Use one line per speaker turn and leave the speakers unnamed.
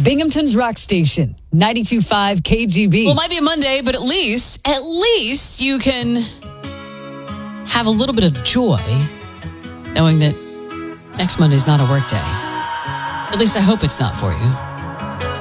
Binghamton's Rock Station, 92.5 KGB.
Well, it might be a Monday, but at least you can have a little bit of joy knowing that next Monday's not a work day. At least I hope it's not for you.